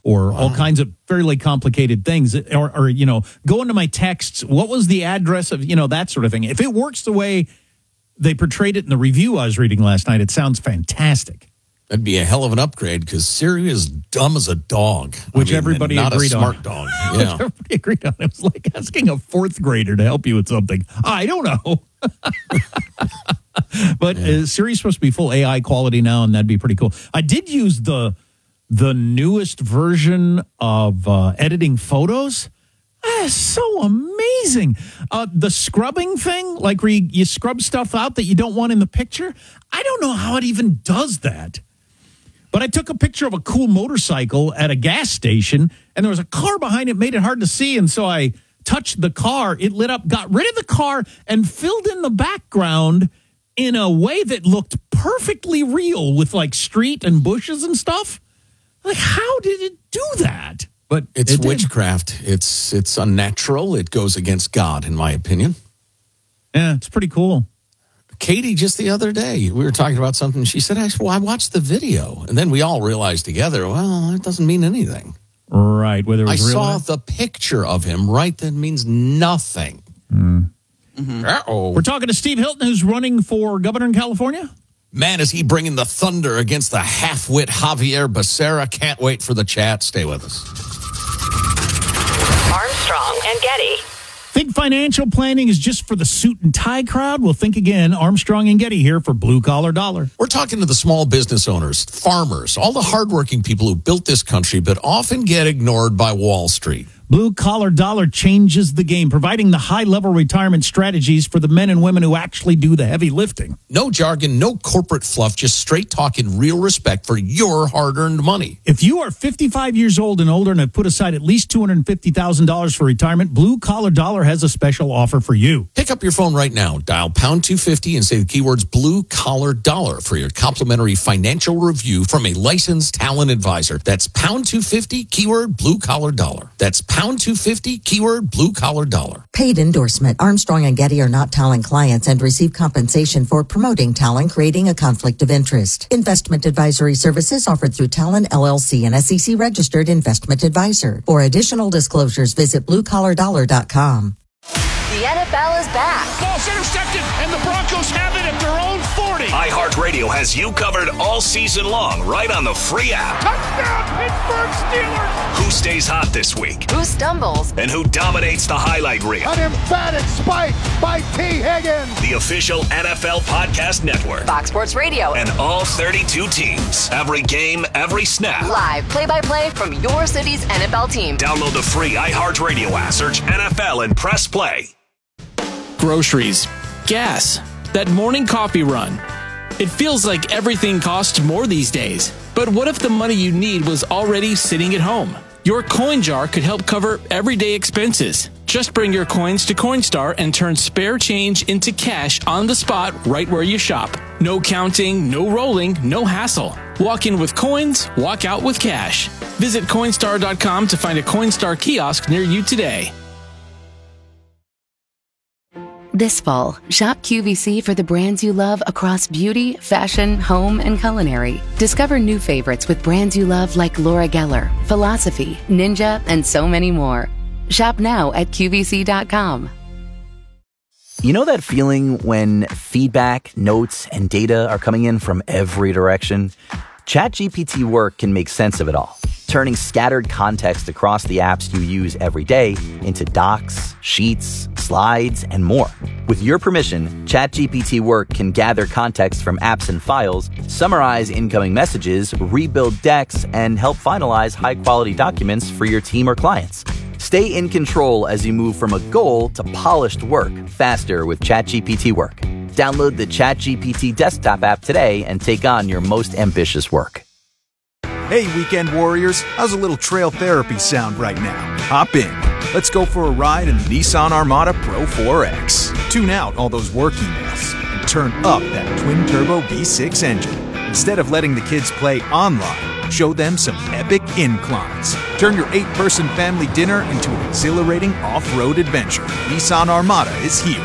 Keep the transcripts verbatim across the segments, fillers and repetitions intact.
or wow. all kinds of fairly complicated things. Or, or, you know, go into my texts. What was the address of, you know, that sort of thing. If it works the way they portrayed it in the review I was reading last night, it sounds fantastic. That'd be a hell of an upgrade because Siri is dumb as a dog. Which I mean, everybody not agreed a smart on. dog. Which Yeah. everybody agreed on. It was like asking a fourth grader to help you with something. I don't know. But yeah. uh, Siri's supposed to be full A I quality now, and that'd be pretty cool. I did use the the newest version of uh, editing photos. Ah, so amazing. Uh, the scrubbing thing, like where you, you scrub stuff out that you don't want in the picture. I don't know how it even does that. But I took a picture of a cool motorcycle at a gas station, and there was a car behind it, made it hard to see, and so I touched the car. It lit up, got rid of the car, and filled in the background in a way that looked perfectly real with, like, street and bushes and stuff. Like, how did it do that? But it's it witchcraft. It's it's unnatural. It goes against God, in my opinion. Yeah, it's pretty cool. Katie, just the other day, we were talking about something. She said, well, I watched the video. And then we all realized together, well, it doesn't mean anything. Right. Whether it was I real saw life? the picture of him, right? That means nothing. Mm. Mm-hmm. Uh-oh. We're talking to Steve Hilton, who's running for governor in California. Man, is he bringing the thunder against the half-wit Javier Becerra. Can't wait for the chat. Stay with us. Armstrong and Getty. Think financial planning is just for the suit and tie crowd? Well, think again. Armstrong and Getty here for Blue Collar Dollar. We're talking to the small business owners, farmers, all the hardworking people who built this country but often get ignored by Wall Street. Blue Collar Dollar changes the game, providing the high-level retirement strategies for the men and women who actually do the heavy lifting. No jargon, no corporate fluff, just straight talk and real respect for your hard-earned money. If you are fifty-five years old and older and have put aside at least two hundred fifty thousand dollars for retirement, Blue Collar Dollar has a special offer for you. Pick up your phone right now, dial pound two fifty and say the keywords Blue Collar Dollar for your complimentary financial review from a licensed talent advisor. That's pound two fifty, keyword Blue Collar Dollar. That's pound two fifty, keyword Blue Collar Dollar. Paid endorsement. Armstrong and Getty are not Talent clients and receive compensation for promoting Talent, creating a conflict of interest. Investment advisory services offered through Talent L L C, an S E C registered investment advisor. For additional disclosures, visit blue collar dollar dot com. The N F L is back. Ball's intercepted, and the Broncos have it at their own forty. iHeartRadio has you covered all season long, right on the free app. Touchdown, Pittsburgh Steelers! Who stays hot this week? Who stumbles? And who dominates the highlight reel? An emphatic spike by T. Higgins. The official N F L Podcast Network. Fox Sports Radio. And all thirty-two teams. Every game, every snap. Live play-by-play from your city's N F L team. Download the free iHeartRadio app. Search N F L and press play. Groceries, gas, that morning coffee run. It feels like everything costs more these days. But what if the money you need was already sitting at home? Your coin jar could help cover everyday expenses. Just bring your coins to Coinstar and turn spare change into cash on the spot right where you shop. No counting, no rolling, no hassle. Walk in with coins, walk out with cash. Visit Coinstar dot com to find a Coinstar kiosk near you today. This fall, shop Q V C for the brands you love across beauty, fashion, home, and culinary. Discover new favorites with brands you love like Laura Geller, Philosophy, Ninja, and so many more. Shop now at Q V C dot com. You know that feeling when feedback, notes, and data are coming in from every direction? ChatGPT Work can make sense of it all, turning scattered context across the apps you use every day into docs, sheets, slides, and more. With your permission, ChatGPT Work can gather context from apps and files, summarize incoming messages, rebuild decks, and help finalize high-quality documents for your team or clients. Stay in control as you move from a goal to polished work faster with ChatGPT Work. Download the ChatGPT desktop app today and take on your most ambitious work. Hey, weekend warriors, how's a little trail therapy sound right now? Hop in. Let's go for a ride in the Nissan Armada Pro four X. Tune out all those work emails and turn up that twin-turbo V six engine. Instead of letting the kids play online, show them some epic inclines. Turn your eight-person family dinner into an exhilarating off-road adventure. Nissan Armada is here.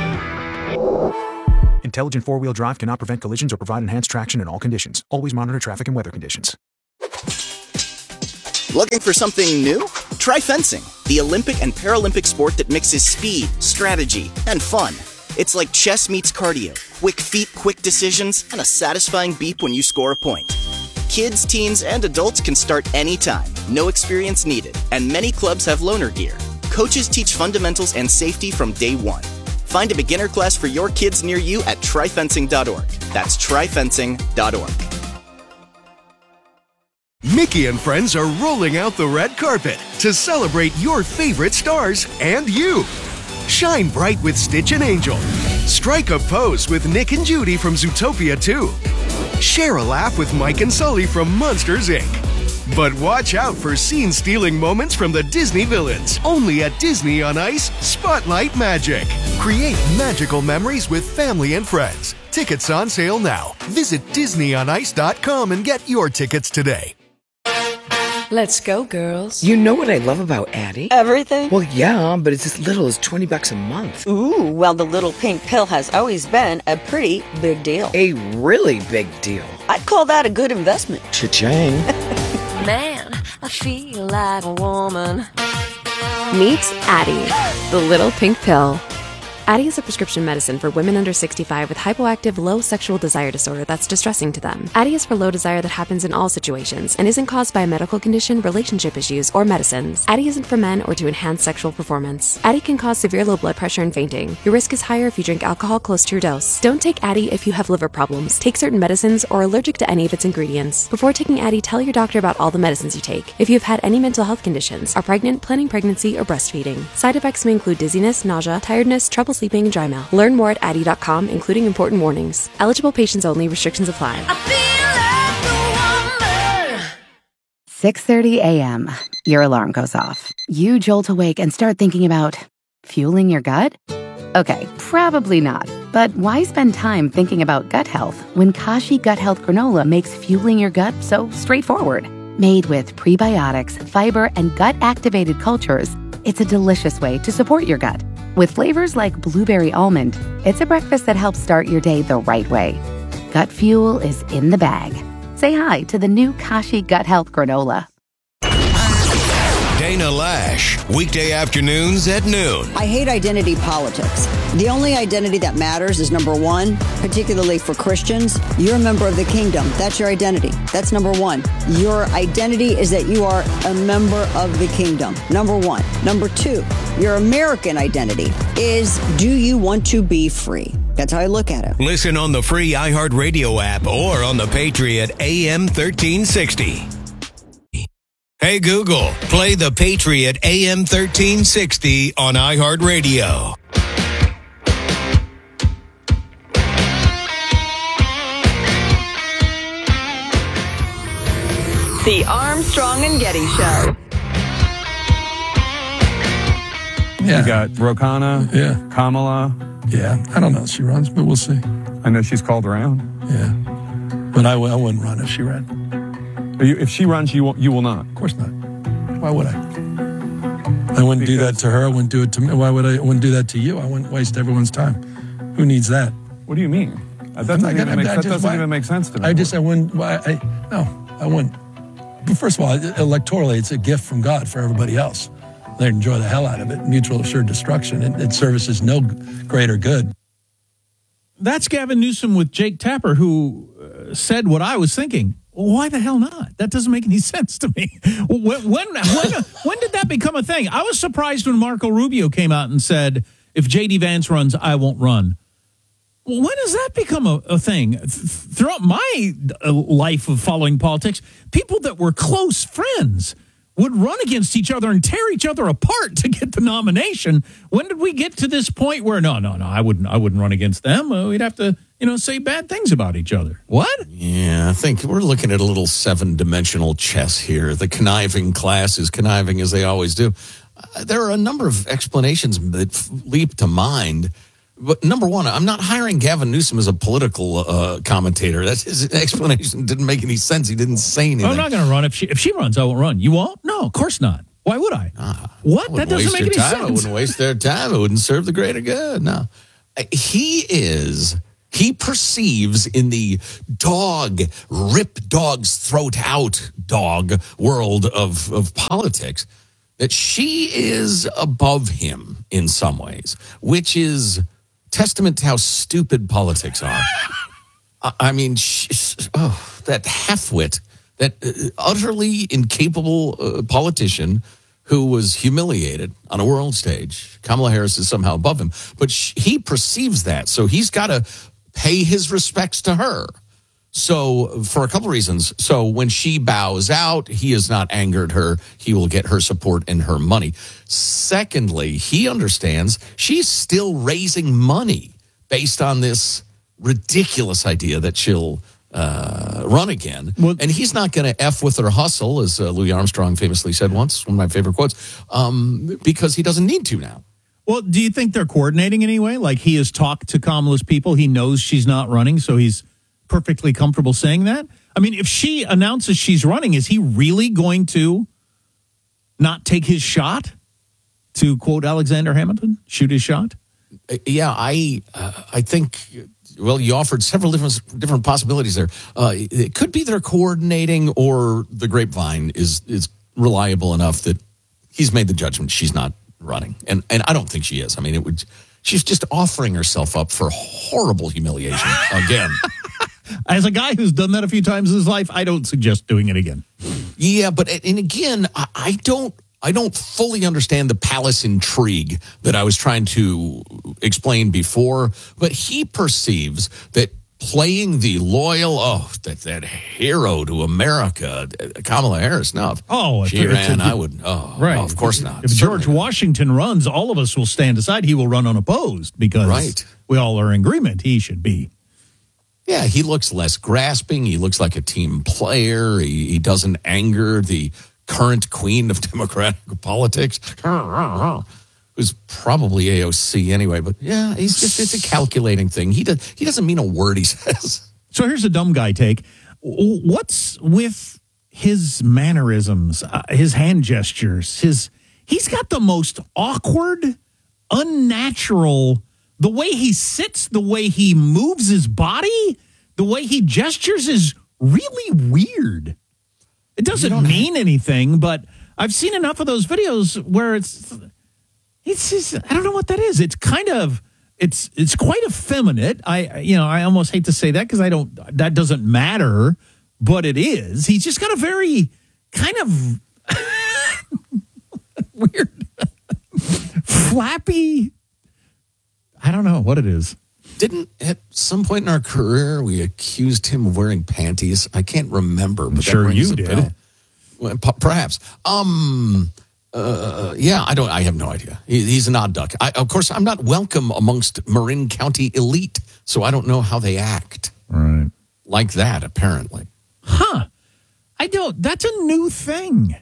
Intelligent four-wheel drive cannot prevent collisions or provide enhanced traction in all conditions. Always monitor traffic and weather conditions. Looking for something new? Try fencing, the Olympic and Paralympic sport that mixes speed, strategy, and fun. It's like chess meets cardio. Quick feet, quick decisions, and a satisfying beep when you score a point. Kids, teens, and adults can start anytime. No experience needed. And many clubs have loaner gear. Coaches teach fundamentals and safety from day one. Find a beginner class for your kids near you at try fencing dot org. That's try fencing dot org. Mickey and friends are rolling out the red carpet to celebrate your favorite stars and you. Shine bright with Stitch and Angel. Strike a pose with Nick and Judy from Zootopia two. Share a laugh with Mike and Sully from Monsters, Incorporated. But watch out for scene-stealing moments from the Disney villains. Only at Disney on Ice, Spotlight Magic. Create magical memories with family and friends. Tickets on sale now. Visit disney on ice dot com and get your tickets today. Let's go, girls. You know what I love about Addie? Everything? Well, yeah, but it's as little as twenty bucks a month. Ooh, well, the little pink pill has always been a pretty big deal. A really big deal. I'd call that a good investment. Cha-ching. Man, I feel like a woman. Meet Addie, the little pink pill. Addie is a prescription medicine for women under sixty-five with hypoactive low sexual desire disorder that's distressing to them. Addie is for low desire that happens in all situations and isn't caused by a medical condition, relationship issues, or medicines. Addie isn't for men or to enhance sexual performance. Addie can cause severe low blood pressure and fainting. Your risk is higher if you drink alcohol close to your dose. Don't take Addie if you have liver problems, take certain medicines, or are allergic to any of its ingredients. Before taking Addie, tell your doctor about all the medicines you take. If you have had any mental health conditions, are pregnant, planning pregnancy, or breastfeeding. Side effects may include dizziness, nausea, tiredness, trouble sleeping, and dry mouth. Learn more at addie dot com, including important warnings. Eligible patients only. Restrictions apply. six thirty a.m. Your alarm goes off. You jolt awake and start thinking about fueling your gut? Okay, probably not. But why spend time thinking about gut health when Kashi Gut Health Granola makes fueling your gut so straightforward? Made with prebiotics, fiber, and gut-activated cultures, it's a delicious way to support your gut. With flavors like blueberry almond, it's a breakfast that helps start your day the right way. Gut fuel is in the bag. Say hi to the new Kashi Gut Health Granola. Dana Lash, weekday afternoons at noon. I hate identity politics. The only identity that matters is number one, particularly for Christians, you're a member of the kingdom. That's your identity. That's number one. Your identity is that you are a member of the kingdom. Number one. Number two, your American identity is, do you want to be free? That's how I look at it. Listen on the free iHeartRadio app or on the Patriot A M thirteen sixty. Hey Google, play the Patriot A M thirteen sixty on iHeartRadio. The Armstrong and Getty Show. Yeah. You got Rokana, yeah. Kamala. Yeah, I don't know if she runs, but we'll see. I know she's called around. Yeah, but I, I wouldn't run if she ran. You, if she runs, you will, you will not? Of course not. Why would I? I wouldn't because do that to her. I wouldn't do it to me. Why would I, I wouldn't do that to you? I wouldn't waste everyone's time. Who needs that? What do you mean? That doesn't, even, gonna, make, that doesn't why, even make sense to me. I just, I wouldn't, why, I, no, I wouldn't. But first of all, electorally, it's a gift from God for everybody else. They enjoy the hell out of it. Mutual assured destruction. It, it services no greater good. That's Gavin Newsom with Jake Tapper, who uh, said what I was thinking. Well, why the hell not? That doesn't make any sense to me. When, when, when, when did that become a thing? I was surprised when Marco Rubio came out and said, if J D Vance runs, I won't run. Well, when does that become a, a thing? Th- throughout my uh, life of following politics, people that were close friends would run against each other and tear each other apart to get the nomination. When did we get to this point where, no, no, no, I wouldn't I wouldn't run against them. Uh, we'd have to, you know, say bad things about each other. What? Yeah, I think we're looking at a little seven-dimensional chess here. The conniving class is conniving as they always do. Uh, there are a number of explanations that f- leap to mind. But number one, I'm not hiring Gavin Newsom as a political uh, commentator. That's his explanation didn't make any sense. He didn't say anything. I'm not going to run. If she if she runs, I won't run. You won't? No, of course not. Why would I? Ah, what? That doesn't make any time. sense. I wouldn't waste their time. It wouldn't serve the greater good. No. He is He perceives in the dog, rip dog's throat out dog world of, of politics that she is above him in some ways, which is testament to how stupid politics are. I, I mean, she, oh, that half-wit, that uh, utterly incapable uh, politician who was humiliated on a world stage. Kamala Harris is somehow above him, but she, he perceives that, so he's got to pay his respects to her. So for a couple of reasons. So when she bows out, he has not angered her. He will get her support and her money. Secondly, he understands she's still raising money based on this ridiculous idea that she'll uh, run again. Well, and he's not going to F with her hustle, as uh, Louis Armstrong famously said once, one of my favorite quotes, um, because he doesn't need to now. Well, do you think they're coordinating anyway? Like he has talked to Kamala's people. He knows she's not running, so he's perfectly comfortable saying that? I mean, if she announces she's running, is he really going to not take his shot? To quote Alexander Hamilton, shoot his shot? Yeah, I uh, I think, well, you offered several different different possibilities there. Uh, it could be they're coordinating, or the grapevine is is reliable enough that he's made the judgment she's not running. And and I don't think she is. I mean, it would. She's just offering herself up for horrible humiliation again. As a guy who's done that a few times in his life, I don't suggest doing it again. Yeah, but and again, I, I don't I don't fully understand the palace intrigue that I was trying to explain before, but he perceives that playing the loyal, oh, that, that hero to America, Kamala Harris, no. Oh, she ran, I would, oh, right. No, of course not. If George Washington runs, all of us will stand aside. He will run unopposed because right. we all are in agreement he should be. Yeah, he looks less grasping. He looks like a team player. He, he doesn't anger the current queen of Democratic politics, who's probably A O C anyway. But yeah, he's just, it's a calculating thing. He, does, he doesn't mean a word he says. So here's a dumb guy take. What's with his mannerisms, uh, his hand gestures? His He's got the most awkward, unnatural, the way he sits, the way he moves his body, the way he gestures is really weird. It doesn't mean have... anything, but I've seen enough of those videos where it's, it's just, I don't know what that is. It's kind of, it's it's quite effeminate. I, you know, I almost hate to say that because I don't, that doesn't matter, but it is. He's just got a very kind of weird, flappy, I don't know what it is. Didn't at some point in our career we accused him of wearing panties? I can't remember. But sure you did. Well, perhaps. Um. Uh. Yeah. I don't. I have no idea. He, he's an odd duck. I, of course, I'm not welcome amongst Marin County elite, so I don't know how they act. Right. Like that, apparently. Huh. I don't. That's a new thing.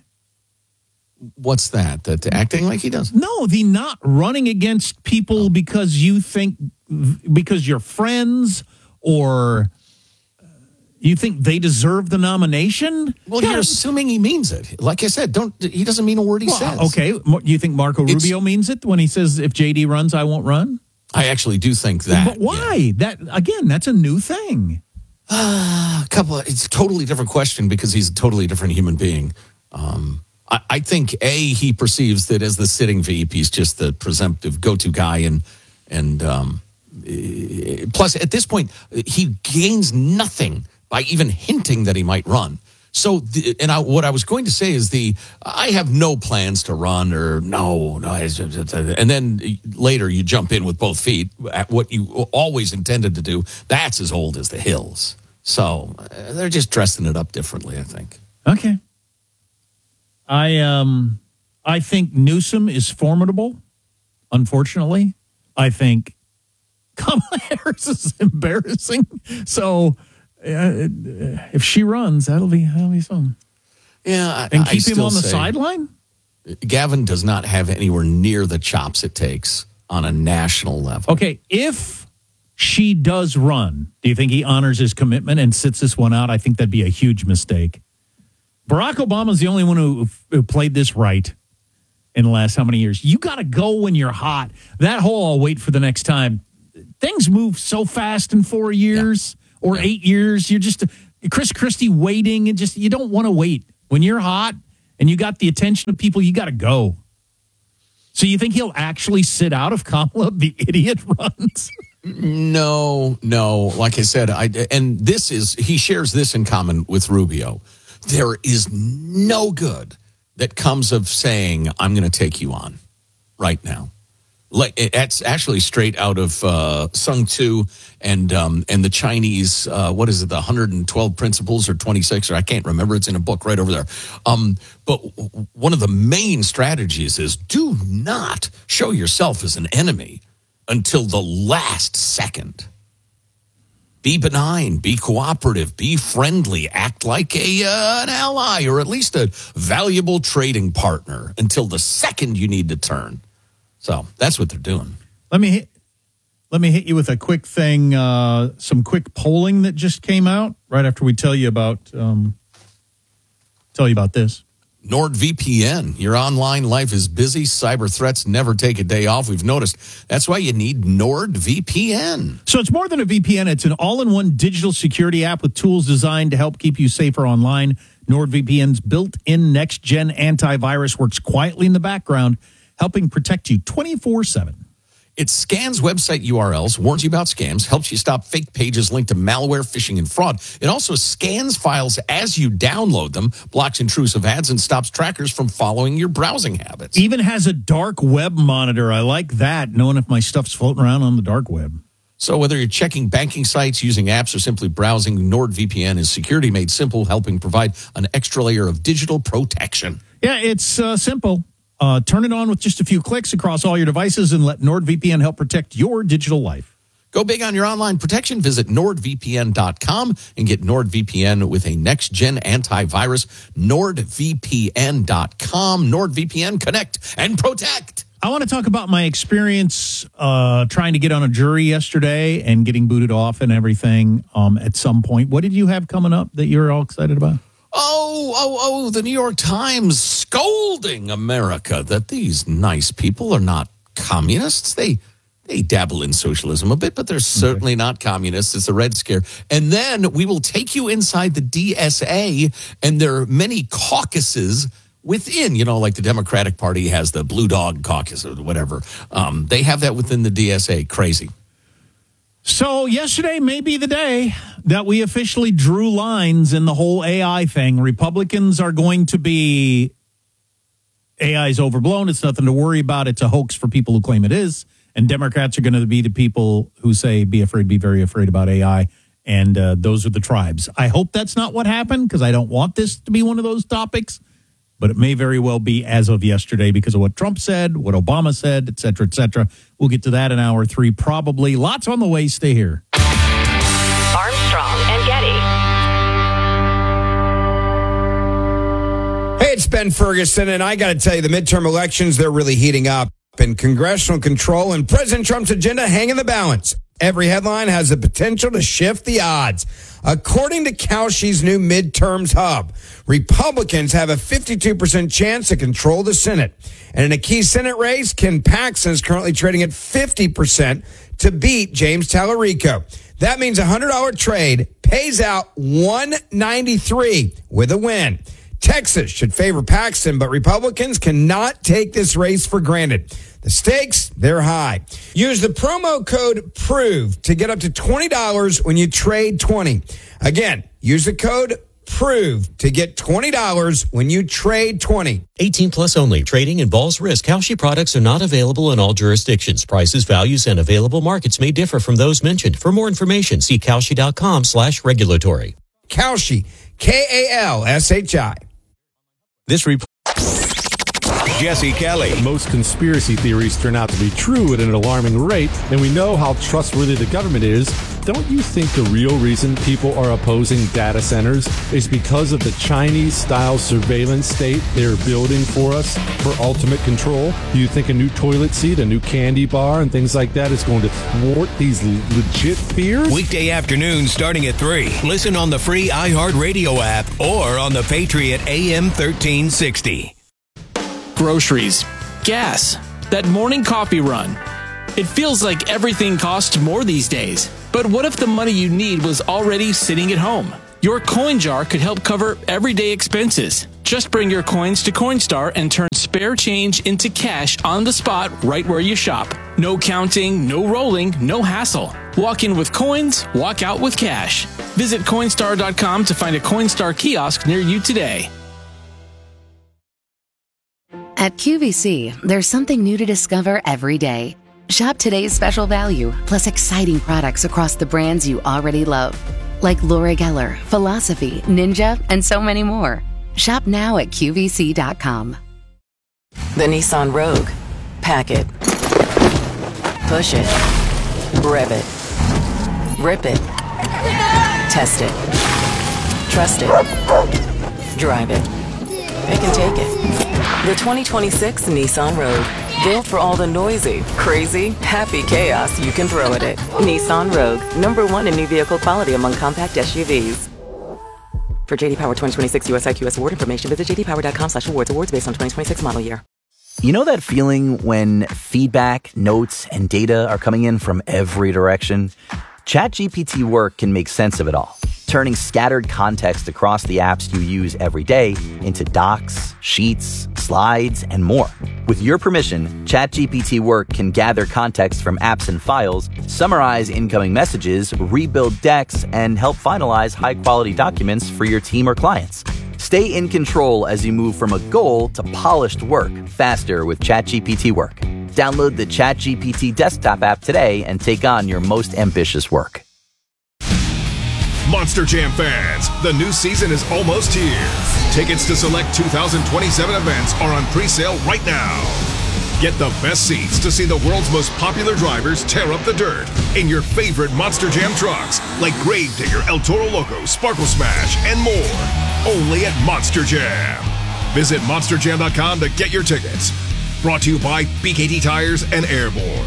What's that? That acting like he does? No, the not running against people because you think, because you're friends or you think they deserve the nomination. Well, yeah, you're assuming he means it. Like I said, don't. He doesn't mean a word he well, says. Okay, you think Marco it's, Rubio means it when he says, if J D runs, I won't run? I actually do think that. But why? Yeah. That again, that's a new thing. Uh, a couple of, it's a totally different question because he's a totally different human being. Um, I, I think, A, he perceives that as the sitting V P, he's just the presumptive go-to guy. And, and um, plus, at this point, he gains nothing by even hinting that he might run. So, the, and I, what I was going to say is the, I have no plans to run or no, no. And then later you jump in with both feet at what you always intended to do. That's as old as the hills. So uh, they're just dressing it up differently, I think. Okay. I um, I think Newsom is formidable, unfortunately. I think Kamala Harris is embarrassing. So uh, if she runs, that'll be, that'll be fun. Yeah. And I, keep I him on the say, sideline? Gavin does not have anywhere near the chops it takes on a national level. Okay, if she does run, do you think he honors his commitment and sits this one out? I think that'd be a huge mistake. Barack Obama's the only one who, who played this right in the last how many years? You got to go when you're hot. That whole I'll wait for the next time, things move so fast in four years yeah. or yeah. eight years. You're just Chris Christie waiting, and just you don't want to wait when you're hot and you got the attention of people. You got to go. So you think he'll actually sit out if Kamala the idiot runs? No, no. Like I said, I and this is he shares this in common with Rubio. There is no good that comes of saying, I'm going to take you on right now. Like it's actually straight out of uh, Sun Tzu and um, and the Chinese, uh, what is it, the one hundred twelve principles or twenty-six, or I can't remember. It's in a book right over there. Um, but one of the main strategies is do not show yourself as an enemy until the last second. Be benign, be cooperative, be friendly, act like a uh, an ally or at least a valuable trading partner until the second you need to turn. So that's what they're doing. Let me hit, let me hit you with a quick thing, uh, some quick polling that just came out right after we tell you about um, tell you about this. NordVPN. Your online life is busy. Cyber threats never take a day off. We've noticed. That's why you need NordVPN. So it's more than a V P N. It's an all-in-one digital security app with tools designed to help keep you safer online. NordVPN's built-in next-gen antivirus works quietly in the background, helping protect you twenty-four seven. It scans website U R Ls, warns you about scams, helps you stop fake pages linked to malware, phishing, and fraud. It also scans files as you download them, blocks intrusive ads, and stops trackers from following your browsing habits. Even has a dark web monitor. I like that, knowing if my stuff's floating around on the dark web. So whether you're checking banking sites, using apps, or simply browsing, NordVPN is security made simple, helping provide an extra layer of digital protection. Yeah, it's uh, simple. Uh, turn it on with just a few clicks across all your devices and let NordVPN help protect your digital life. Go big on your online protection. Visit nord V P N dot com and get NordVPN with a next-gen antivirus. nord V P N dot com. NordVPN, connect and protect. I want to talk about my experience uh, trying to get on a jury yesterday and getting booted off and everything um, at some point. What did you have coming up that you're all excited about? Oh, oh, oh, the New York Times scolding America that these nice people are not communists. They they dabble in socialism a bit, but they're certainly okay. not communists. It's a Red Scare. And then we will take you inside the D S A, and there are many caucuses within, you know, like the Democratic Party has the Blue Dog Caucus or whatever. Um, they have that within the D S A. Crazy. So yesterday may be the day that we officially drew lines in the whole A I thing. Republicans are going to be, A I is overblown. It's nothing to worry about. It's a hoax for people who claim it is. And Democrats are going to be the people who say, be afraid, be very afraid about A I. And uh, those are the tribes. I hope that's not what happened because I don't want this to be one of those topics. But it may very well be as of yesterday because of what Trump said, what Obama said, et cetera, et cetera. We'll get to that in hour three, probably. Lots on the way. Stay here. Armstrong and Getty. Hey, it's Ben Ferguson, and I got to tell you, the midterm elections, they're really heating up. And congressional control and President Trump's agenda hang in the balance. Every headline has the potential to shift the odds. According to Kalshi's new midterms hub, Republicans have a fifty-two percent chance to control the Senate. And in a key Senate race, Ken Paxton is currently trading at fifty percent to beat James Tallarico. That means a one hundred dollars trade pays out one ninety-three with a win. Texas should favor Paxton, but Republicans cannot take this race for granted. The stakes, they're high. Use the promo code PROVE to get up to twenty dollars when you trade twenty. Again, use the code PROVE to get twenty dollars when you trade twenty. eighteen plus only. Trading involves risk. Kalshi products are not available in all jurisdictions. Prices, values, and available markets may differ from those mentioned. For more information, see Kalshi.com slash regulatory. Kalshi, K A L S H I. This report. Jesse Kelly. Most conspiracy theories turn out to be true at an alarming rate, and we know how trustworthy the government is. Don't you think the real reason people are opposing data centers is because of the Chinese-style surveillance state they're building for us for ultimate control? Do you think a new toilet seat, a new candy bar, and things like that is going to thwart these legit fears? Weekday afternoons starting at three. Listen on the free iHeartRadio app or on the Patriot A M thirteen sixty. Groceries, gas, that morning coffee run. It feels like everything costs more these days. But what if the money you need was already sitting at home? Your coin jar could help cover everyday expenses. Just bring your coins to Coinstar and turn spare change into cash on the spot right where you shop. No counting, no rolling, no hassle. Walk in with coins, walk out with cash. Visit Coinstar dot com to find a Coinstar kiosk near you today. At Q V C, there's something new to discover every day. Shop today's special value, plus exciting products across the brands you already love. Like Laura Geller, Philosophy, Ninja, and so many more. Shop now at Q V C dot com. The Nissan Rogue. Pack it. Push it. Rev it. Rip it. Test it. Trust it. Drive it. It can take it. The twenty twenty-six Nissan Rogue. Built for all the noisy, crazy, happy chaos you can throw at it. Nissan Rogue. Number one in new vehicle quality among compact S U Vs. For J D Power twenty twenty-six U S I Q S award information, visit j d power dot com slash awards. Awards based on twenty twenty-six model year. You know that feeling when feedback, notes, and data are coming in from every direction? ChatGPT Work can make sense of it all, turning scattered context across the apps you use every day into docs, sheets, slides, and more. With your permission, ChatGPT Work can gather context from apps and files, summarize incoming messages, rebuild decks, and help finalize high-quality documents for your team or clients. Stay in control as you move from a goal to polished work faster with ChatGPT Work. Download the ChatGPT desktop app today and take on your most ambitious work. Monster Jam fans, the new season is almost here. Tickets to select two thousand twenty-seven events are on pre-sale right now. Get the best seats to see the world's most popular drivers tear up the dirt in your favorite Monster Jam trucks like Gravedigger, El Toro Loco, Sparkle Smash, and more. Only at Monster Jam. Visit monster jam dot com to get your tickets. Brought to you by B K T Tires and Airborne.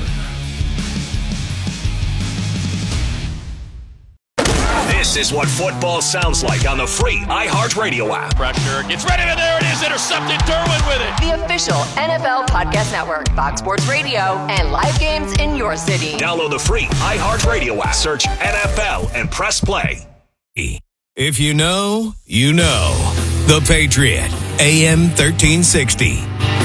This is what football sounds like on the free iHeartRadio app. Pressure gets ready, and there it is. Intercepted. Derwin with it. The official N F L Podcast Network, Fox Sports Radio, and live games in your city. Download the free iHeartRadio app. Search N F L and press play. If you know, you know. The Patriot, A M thirteen sixty.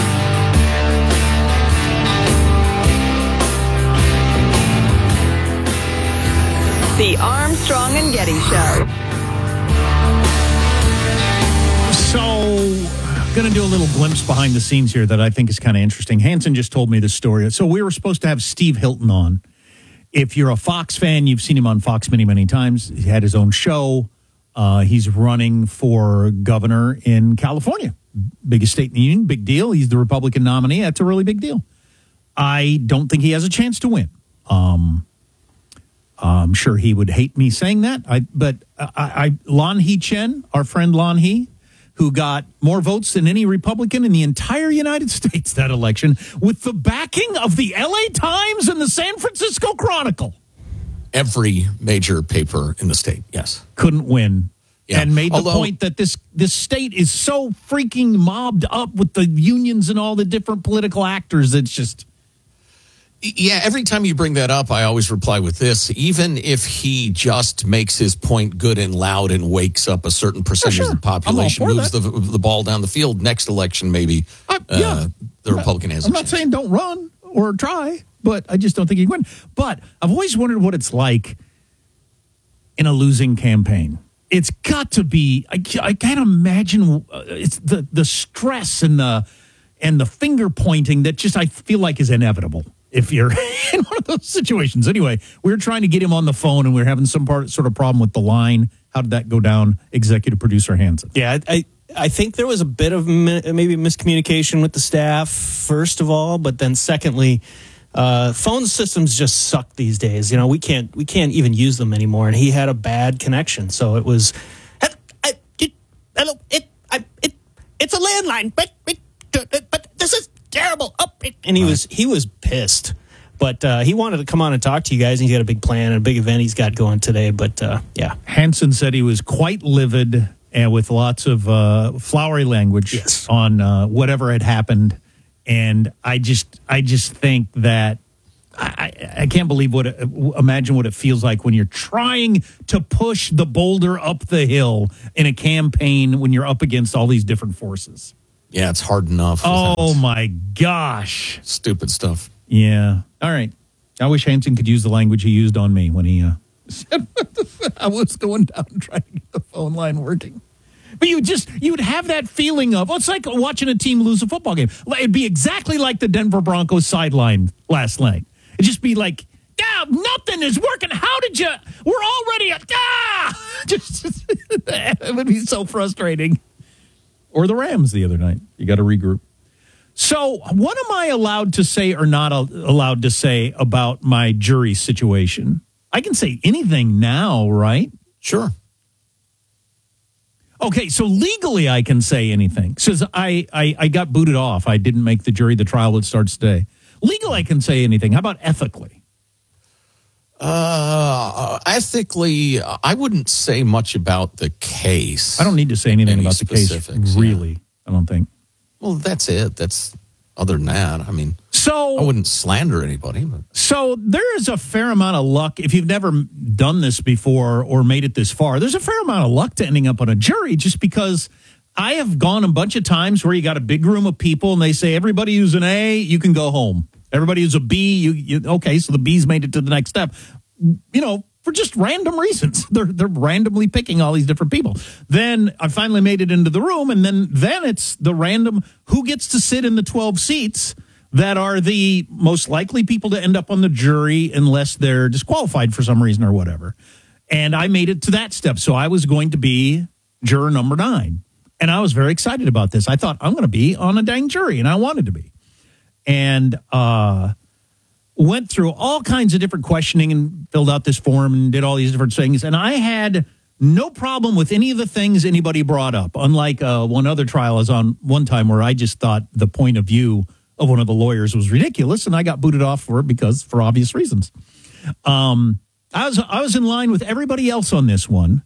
The Armstrong and Getty Show. So, going to do a little glimpse behind the scenes here that I think is kind of interesting. Hanson just told me this story. So we were supposed to have Steve Hilton on. If you're a Fox fan, you've seen him on Fox many, many times. He had his own show. Uh, he's running for governor in California. Biggest state in the union, big deal. He's the Republican nominee. That's a really big deal. I don't think he has a chance to win. Um, I'm sure he would hate me saying that. I, but I, I, Lan Hee Chen, our friend Lan Hee, who got more votes than any Republican in the entire United States that election, with the backing of the L A Times and the San Francisco Chronicle. Every major paper in the state, yes. Couldn't win. Yeah. And made the Although, point that this this state is so freaking mobbed up with the unions and all the different political actors. It's just... Yeah, every time you bring that up, I always reply with this. Even if he just makes his point good and loud and wakes up a certain percentage yeah, sure. of the population, moves the, the ball down the field, next election maybe uh, yeah. uh, the Republican has I'm a not chance. saying don't run or try, but I just don't think he'd win. But I've always wondered what it's like in a losing campaign. It's got to be, I, I can't imagine, uh, it's the, the stress and the, and the finger pointing that just I feel like is inevitable if you're in one of those situations. Anyway, we were trying to get him on the phone and we were having some part, sort of problem with the line. How did that go down? Executive producer Hanson. Yeah, I I think there was a bit of mi- maybe miscommunication with the staff, first of all, but then secondly, uh, phone systems just suck these days. You know, we can't we can't even use them anymore, and he had a bad connection, so it was. Hello, it, I, it, it's a landline, but but this is terrible. Oh, and he was he was pissed, but uh, he wanted to come on and talk to you guys. And he's got a big plan and a big event he's got going today. But uh, yeah, Hanson said he was quite livid and with lots of uh, flowery language yes. on uh, whatever had happened. And I just I just think that I, I can't believe what it, imagine what it feels like when you're trying to push the boulder up the hill in a campaign when you're up against all these different forces. Yeah, it's hard enough. Oh, my gosh. Stupid stuff. Yeah. All right. I wish Hanson could use the language he used on me when he uh, said I was going down and trying to get the phone line working. But you just, you would have that feeling of, well, it's like watching a team lose a football game. It'd be exactly like the Denver Broncos sideline last night. It'd just be like, yeah, nothing is working. How did you, we're already, at, ah! Just, it would be so frustrating. Or the Rams the other night. You got to regroup. So what am I allowed to say or not allowed to say about my jury situation? I can say anything now, right? Sure. Okay, so legally I can say anything. Says I, I, I got booted off. I didn't make the jury. The trial that starts today. Legally I can say anything. How about ethically? Uh, ethically, I wouldn't say much about the case. I don't need to say anything Any about the case, really. Yeah. I don't think. Well, that's it. That's other than that. I mean, so I wouldn't slander anybody. But. So there is a fair amount of luck. If you've never done this before or made it this far, there's a fair amount of luck to ending up on a jury just because I have gone a bunch of times where you got a big room of people and they say, everybody who's an A, you can go home. Everybody who's a B, you, you okay, so the B's made it to the next step. You know, for just random reasons. They're they're randomly picking all these different people. Then I finally made it into the room, and then, then it's the random who gets to sit in the twelve seats that are the most likely people to end up on the jury unless they're disqualified for some reason or whatever. And I made it to that step. So I was going to be juror number nine. And I was very excited about this. I thought, I'm going to be on a dang jury, and I wanted to be. And uh, went through all kinds of different questioning and filled out this form and did all these different things. And I had no problem with any of the things anybody brought up, unlike uh, one other trial I was on one time where I just thought the point of view of one of the lawyers was ridiculous, and I got booted off for it because for obvious reasons. Um, I was I was in line with everybody else on this one.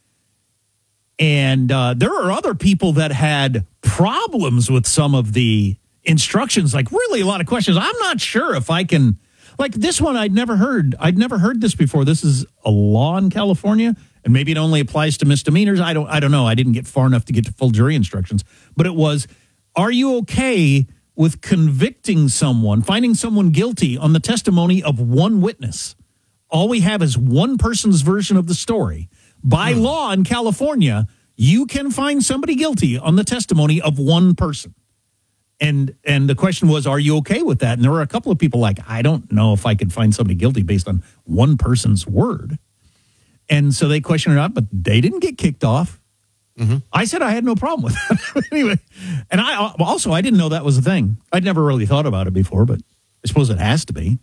And uh, there are other people that had problems with some of the instructions, like really a lot of questions. I'm not sure if I can, like this one I'd never heard. I'd never heard this before. This is a law in California, and maybe it only applies to misdemeanors. I don't I don't know. I didn't get far enough to get to full jury instructions. But it was, are you okay with convicting someone, finding someone guilty on the testimony of one witness? All we have is one person's version of the story. By hmm. law in California, you can find somebody guilty on the testimony of one person. And and the question was, are you okay with that? And there were a couple of people like, I don't know if I could find somebody guilty based on one person's word. And so they questioned it out, but they didn't get kicked off. Mm-hmm. I said I had no problem with that. Anyway, and I also, I didn't know that was a thing. I'd never really thought about it before, but I suppose it has to be.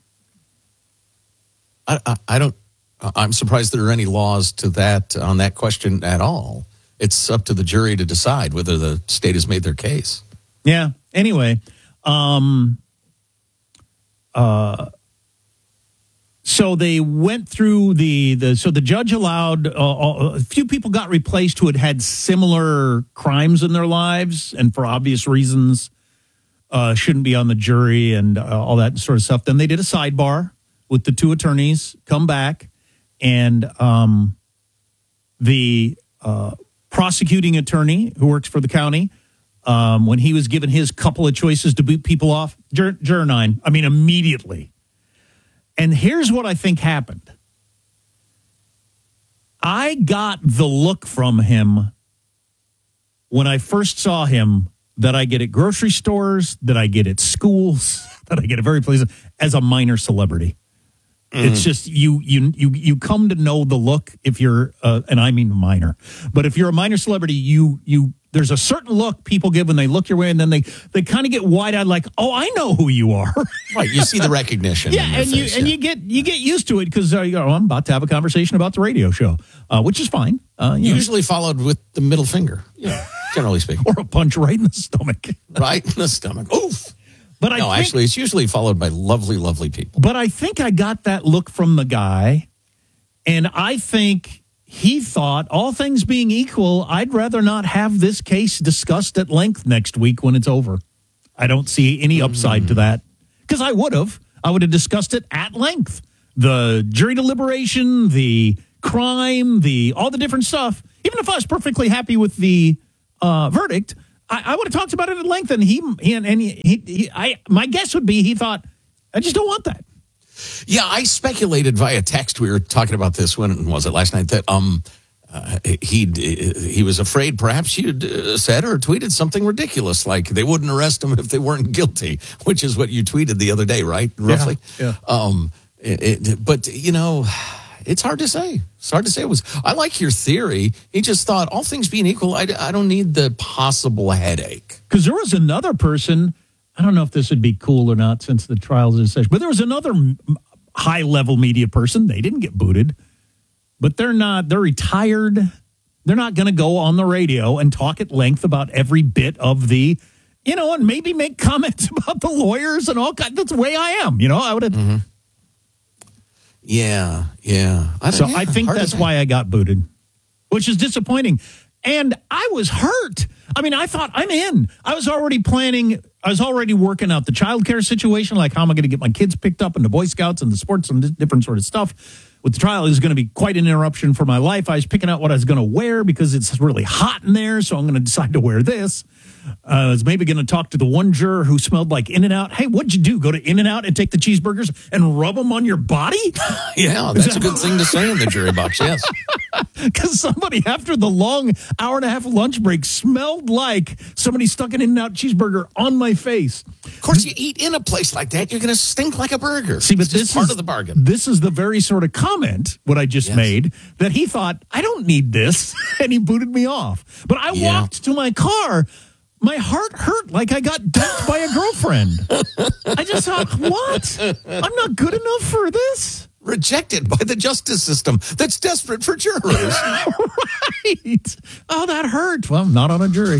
I, I, I don't, I'm surprised there are any laws to that on that question at all. It's up to the jury to decide whether the state has made their case. Yeah. Anyway, um, uh, so they went through the, the so the judge allowed uh, a few people got replaced who had had similar crimes in their lives and for obvious reasons uh, shouldn't be on the jury and uh, all that sort of stuff. Then they did a sidebar with the two attorneys, come back, and um, the uh, prosecuting attorney who works for the county, Um, when he was given his couple of choices to boot people off, juror, juror nine, I mean, immediately. And here's what I think happened. I got the look from him when I first saw him that I get at grocery stores, that I get at schools, that I get at very places as a minor celebrity. Mm. It's just you, you, you, you come to know the look if you're, uh, and I mean minor, but if you're a minor celebrity, you, you, there's a certain look people give when they look your way, and then they, they kind of get wide-eyed, like, "Oh, I know who you are." Right, you see the recognition. Yeah, and face, you yeah. and you get you get used to it because uh, you know, I'm about to have a conversation about the radio show, uh, which is fine. Uh, you Usually know. followed with the middle finger. Yeah, generally speaking, or a punch right in the stomach. Right in the stomach. Oof. But I no, think, actually, it's usually followed by lovely, lovely people. But I think I got that look from the guy, and I think he thought, all things being equal, I'd rather not have this case discussed at length next week when it's over. I don't see any upside mm. to that, because I would have. I would have discussed it at length. The jury deliberation, the crime, the all the different stuff. Even if I was perfectly happy with the uh, verdict, I, I would have talked about it at length. And he, he and he, he, he, I, my guess would be he thought, I just don't want that. Yeah, I speculated via text. We were talking about this, when was it, last night, that um, uh, he he was afraid perhaps you'd uh, said or tweeted something ridiculous, like they wouldn't arrest him if they weren't guilty, which is what you tweeted the other day, right? Roughly. Yeah. yeah. Um, it, it, but, you know, it's hard to say. It's hard to say. It was. I like your theory. He just thought, all things being equal, I, I don't need the possible headache. Because there was another person, I don't know if this would be cool or not since the trials are such, but there was another high-level media person. They didn't get booted, but they're not, they're retired. They're not going to go on the radio and talk at length about every bit of the, you know, and maybe make comments about the lawyers and all kinds. That's the way I am, you know, I would have. Mm-hmm. Yeah, yeah. I so yeah, I think that's why I got booted, which is disappointing. And I was hurt. I mean, I thought I'm in. I was already planning. I was already working out the childcare situation, like how am I going to get my kids picked up in the Boy Scouts and the sports and different sort of stuff. With the trial, it was going to be quite an interruption for my life. I was picking out what I was going to wear because it's really hot in there, so I'm going to decide to wear this. Uh, I was maybe going to talk to the one juror who smelled like In-N-Out. Hey, what'd you do? Go to In-N-Out and take the cheeseburgers and rub them on your body? Yeah, that's a good thing to say in the jury box, yes. Because somebody, after the long hour and a half lunch break, smelled like somebody stuck an In-N-Out cheeseburger on my face. Of course, you eat in a place like that, you're going to stink like a burger. See, but it's this just part is, of the bargain. This is the very sort of comment, what I just yes. made, that he thought, I don't need this, and he booted me off. But I yeah. walked to my car. My heart hurt like I got dumped by a girlfriend. I just thought, what? I'm not good enough for this? Rejected by the justice system that's desperate for jurors. Right. Oh, that hurt. Well, I'm not on a jury.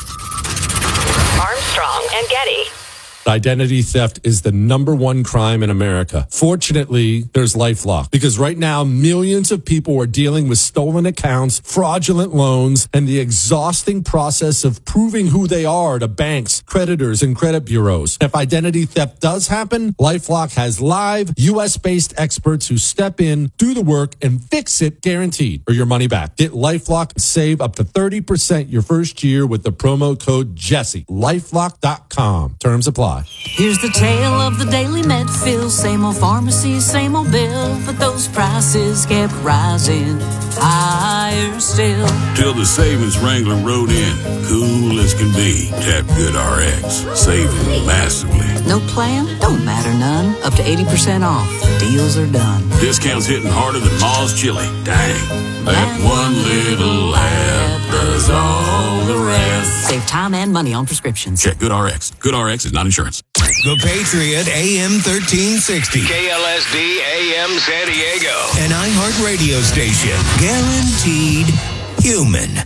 Armstrong and Getty. Identity theft is the number one crime in America. Fortunately, there's LifeLock, because right now millions of people are dealing with stolen accounts, fraudulent loans, and the exhausting process of proving who they are to banks, creditors, and credit bureaus. If identity theft does happen, LifeLock has live U S-based experts who step in, do the work, and fix it guaranteed, or your money back. Get LifeLock and save up to thirty percent your first year with the promo code Jesse. LifeLock dot com. Terms apply. Here's the tale of the daily med fill. Same old pharmacy, same old bill, but those prices kept rising higher still. Till the savings Wrangler rode in, cool as can be. Tap GoodRx, saving massively. No plan? Don't matter none. Up to eighty percent off. Deals are done. Discounts hitting harder than Ma's chili. Dang, that one little app does all the rest. Save time and money on prescriptions. Check GoodRx. GoodRx is not insurance. The Patriot A M thirteen sixty. K L S D A M San Diego. An iHeart radio station. Guaranteed human.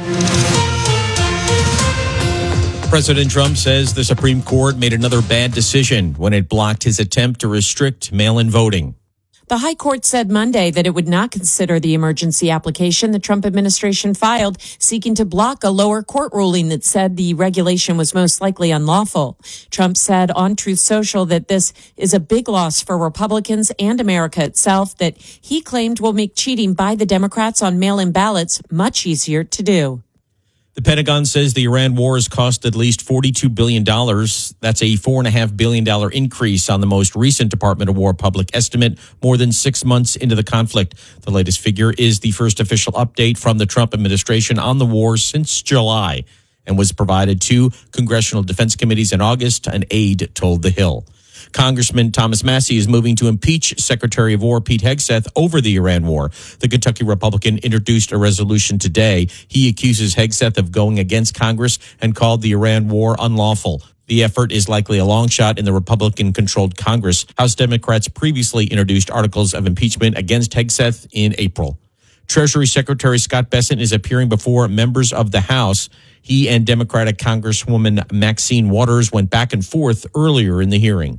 President Trump says the Supreme Court made another bad decision when it blocked his attempt to restrict mail-in voting. The High Court said Monday that it would not consider the emergency application the Trump administration filed, seeking to block a lower court ruling that said the regulation was most likely unlawful. Trump said on Truth Social that this is a big loss for Republicans and America itself, that he claimed will make cheating by the Democrats on mail-in ballots much easier to do. The Pentagon says the Iran war has cost at least forty-two billion dollars. That's a four point five billion dollars increase on the most recent Department of War public estimate, more than six months into the conflict. The latest figure is the first official update from the Trump administration on the war since July, and was provided to congressional defense committees in August, an aide told The Hill. Congressman Thomas Massie is moving to impeach Secretary of War Pete Hegseth over the Iran war. The Kentucky Republican introduced a resolution today. He accuses Hegseth of going against Congress and called the Iran war unlawful. The effort is likely a long shot in the Republican-controlled Congress. House Democrats previously introduced articles of impeachment against Hegseth in April. Treasury Secretary Scott Bessent is appearing before members of the House. He and Democratic Congresswoman Maxine Waters went back and forth earlier in the hearing.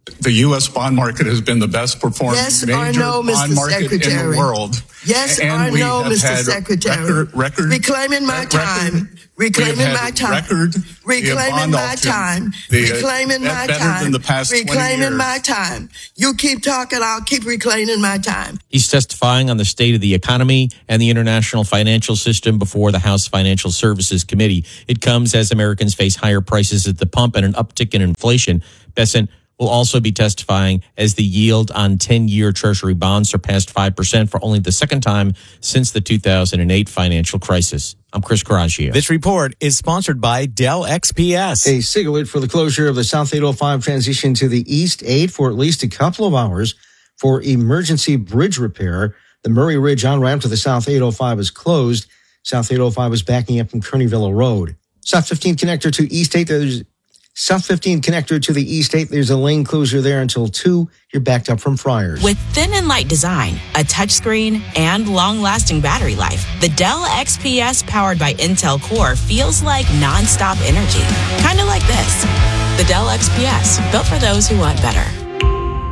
the U S bond market has been the best performing yes major or no, bond Mister market Secretary. in the world. Yes and or we no, have Mister had Secretary. Record, record, reclaiming my record, time. Reclaiming my time. Record, reclaiming my time. The, reclaiming my better time. Than the past reclaiming my time. You keep talking, I'll keep reclaiming my time. He's testifying on the state of the economy and the international financial system before the House Financial Services Committee. It comes as Americans face higher prices at the pump and an uptick in inflation. Bessent will also be testifying as the yield on ten-year Treasury bonds surpassed five percent for only the second time since the two thousand eight financial crisis. I'm Chris Coraggio. This report is sponsored by Dell X P S. A sig alert for the closure of the South eight oh five transition to the East eight for at least a couple of hours for emergency bridge repair. The Murray Ridge on-ramp to the South eight oh five is closed. South eight oh five is backing up from Kearneyville Road. South fifteen connector to East eight, there's South fifteen connector to the East eight, there's a lane closure there until two. You're backed up from Friars. With thin and light design, a touchscreen, and long-lasting battery life, the Dell X P S powered by Intel Core feels like non-stop energy. Kind of like this. The Dell X P S, built for those who want better.